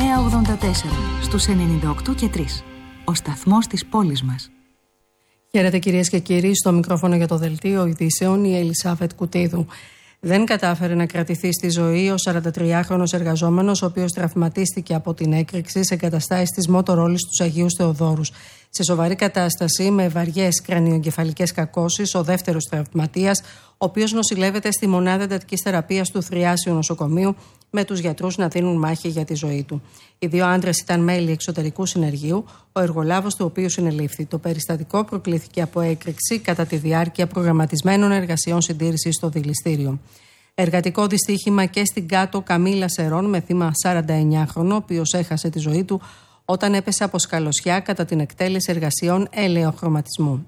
984 στους 98 και 3. Ο σταθμός της πόλης μας. Χαίρετε κυρίες και κύριοι, στο μικρόφωνο για το δελτίο ειδήσεων η Ελισάβετ Κουτίδου. Δεν κατάφερε να κρατηθεί στη ζωή ο 43χρονος εργαζόμενος, ο οποίος τραυματίστηκε από την έκρηξη σε εγκαταστάσεις της Μότορόλης στους Αγίους Θεοδόρους. Σε σοβαρή κατάσταση με βαριές κρανιοεγκεφαλικές κακώσεις, ο δεύτερος τραυματίας, ο οποίος νοσηλεύεται στη μονάδα εντατικής θεραπείας του Θριάσιου Νοσοκομείου, με τους γιατρούς να δίνουν μάχη για τη ζωή του. Οι δύο άντρες ήταν μέλη εξωτερικού συνεργείου, ο εργολάβος του οποίου συνελήφθη. Το περιστατικό προκλήθηκε από έκρηξη κατά τη διάρκεια προγραμματισμένων εργασιών συντήρησης στο δηληστήριο. Εργατικό δυστύχημα και στην Κάτω Καμήλα Σερών με θύμα 49χρονο, ο οποίος έχασε τη ζωή του όταν έπεσε από σκαλωσιά κατά την εκτέλεση εργασιών ελαιοχρωματισμού.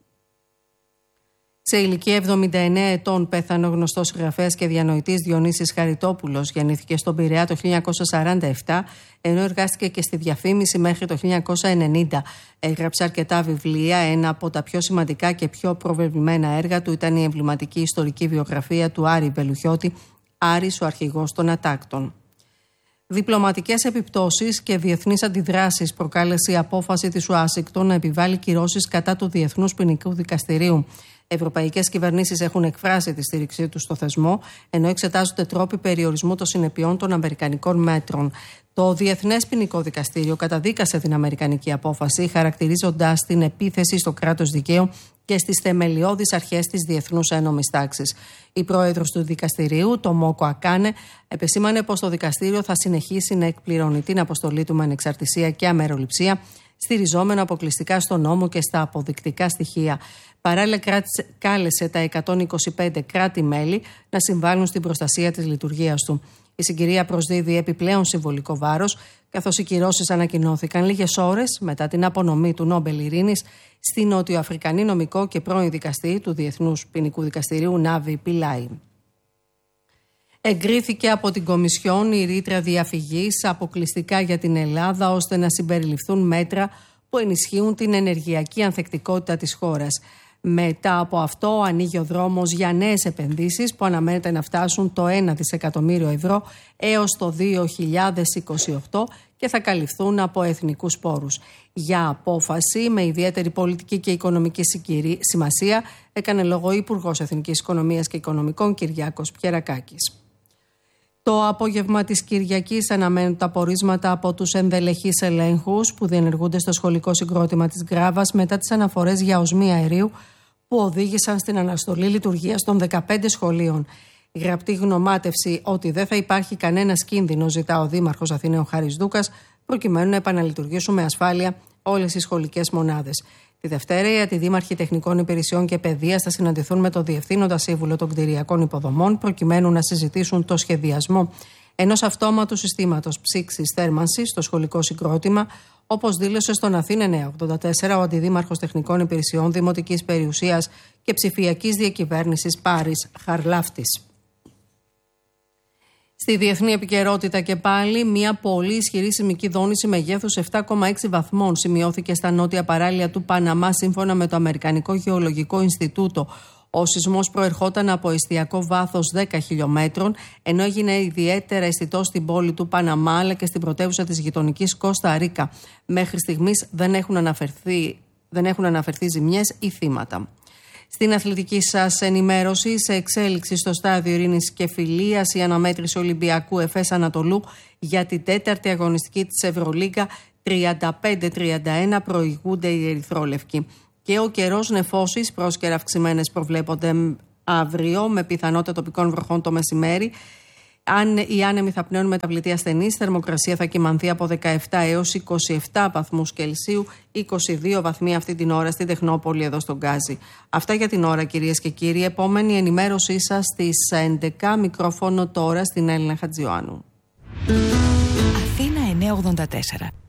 Σε ηλικία 79 ετών πέθανε ο γνωστός συγγραφέας και διανοητής Διονύσης Χαριτόπουλος. Γεννήθηκε στον Πειραιά το 1947, ενώ εργάστηκε και στη διαφήμιση μέχρι το 1990. Έγραψε αρκετά βιβλία. Ένα από τα πιο σημαντικά και πιο προβεβλημένα έργα του ήταν η εμβληματική ιστορική βιογραφία του Άρη Βελουχιώτη, «Άρης, ο αρχηγός των Ατάκτων». Διπλωματικές επιπτώσεις και διεθνείς αντιδράσεις προκάλεσε η απόφαση της Ουάσιγκτον να επιβάλλει κυρώσεις κατά του Διεθνούς Ποινικού Δικαστηρίου. Ευρωπαϊκές κυβερνήσεις έχουν εκφράσει τη στήριξή τους στο θεσμό, ενώ εξετάζονται τρόποι περιορισμού των συνεπειών των αμερικανικών μέτρων. Το Διεθνές Ποινικό Δικαστήριο καταδίκασε την αμερικανική απόφαση, χαρακτηρίζοντας την επίθεση στο κράτος δικαίου και στις θεμελιώδεις αρχές της διεθνούς ένομης τάξης. Η πρόεδρος του δικαστηρίου, το Μόκο Ακάνε, επεσήμανε πως το δικαστήριο θα συνεχίσει να εκπληρώνει την αποστολή του με ανεξαρτησία και αμεροληψία, στηριζόμενο αποκλειστικά στον νόμο και στα αποδεικτικά στοιχεία. Παράλληλα, κάλεσε τα 125 κράτη-μέλη να συμβάλλουν στην προστασία της λειτουργίας του. Η συγκυρία προσδίδει επιπλέον συμβολικό βάρος, καθώς οι κυρώσεις ανακοινώθηκαν λίγες ώρες μετά την απονομή του Νόμπελ Ειρήνης στη νότιο-αφρικανή νομικό και πρώην δικαστή του Διεθνούς Ποινικού Δικαστηρίου Νάβη Πιλάι. Εγκρίθηκε από την Κομισιόν η ρήτρα διαφυγής αποκλειστικά για την Ελλάδα, ώστε να συμπεριληφθούν μέτρα που ενισχύουν την ενεργειακή ανθεκτικότητα της χώρας. Μετά από αυτό ανοίγει ο δρόμος για νέες επενδύσεις που αναμένεται να φτάσουν το 1 δισεκατομμύριο ευρώ έως το 2028 και θα καλυφθούν από εθνικούς πόρους. Για απόφαση με ιδιαίτερη πολιτική και οικονομική σημασία έκανε λόγο ο Υπουργός Εθνικής Οικονομίας και Οικονομικών Κυριάκος Πιερακάκης. Το απόγευμα της Κυριακής αναμένουν τα πορίσματα από τους ενδελεχείς ελέγχους που διενεργούνται στο σχολικό συγκρότημα της Γκράβας μετά τις αναφορές για οσμή αερίου που οδήγησαν στην αναστολή λειτουργίας των 15 σχολείων. Η γραπτή γνωμάτευση ότι δεν θα υπάρχει κανένας κίνδυνος ζητά ο Δήμαρχος Αθηναίων Χάρης Δούκας, προκειμένου να επαναλειτουργήσουν με ασφάλεια όλες οι σχολικές μονάδες. Τη Δευτέρα, οι αντιδήμαρχοι Τεχνικών Υπηρεσιών και Παιδείας θα συναντηθούν με το Διευθύνοντα Σύμβουλο των Κτηριακών Υποδομών, προκειμένου να συζητήσουν το σχεδιασμό ενός αυτόματου συστήματος ψήξης θέρμανσης στο σχολικό συγκρότημα, όπως δήλωσε στον Αθήνα 984 ο Αντιδήμαρχος Τεχνικών Υπηρεσιών Δημοτικής Περιουσίας και Ψηφιακής Διακυβέρνησης Πάρης Χαρλάφτης. Στη διεθνή επικαιρότητα και πάλι, μια πολύ ισχυρή σεισμική δόνηση μεγέθους 7,6 βαθμών σημειώθηκε στα νότια παράλια του Παναμά, σύμφωνα με το Αμερικανικό Γεωλογικό Ινστιτούτο. Ο σεισμός προερχόταν από εστιακό βάθος 10 χιλιόμετρων, ενώ έγινε ιδιαίτερα αισθητό στην πόλη του Παναμά αλλά και στην πρωτεύουσα της γειτονικής Κώστα Ρίκα. Μέχρι στιγμής δεν έχουν αναφερθεί ζημιές ή θύματα. Στην αθλητική σας ενημέρωση, σε εξέλιξη στο στάδιο ειρήνης και φιλίας, η αναμέτρηση Ολυμπιακού Εφές Ανατολού για την τέταρτη αγωνιστική της Ευρωλίγκα 35-31 προηγούνται οι ερυθρόλευκοι. Και ο καιρός νεφώσεις, πρόσκαιρα αυξημένες προβλέπονται αύριο με πιθανότητα τοπικών βροχών το μεσημέρι. Αν οι άνεμοι θα πνέουν μεταβλητή ασθενής, θερμοκρασία θα κυμανθεί από 17 έως 27 βαθμούς Κελσίου, 22 βαθμοί αυτή την ώρα στην Τεχνόπολη εδώ στον Γκάζι. Αυτά για την ώρα, κυρίες και κύριοι. Επόμενη ενημέρωσή σας στις 11, μικρόφωνο τώρα στην Έλληνα Χατζιωάννου. Αθήνα 984.